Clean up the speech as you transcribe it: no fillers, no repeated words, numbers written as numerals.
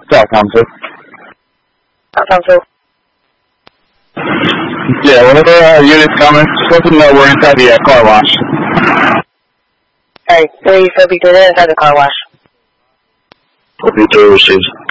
Southtown 2. Southtown 2. Yeah, whenever units coming, just let them know we're inside the car wash. Hey, please, be there inside the car wash. Copy 2 received.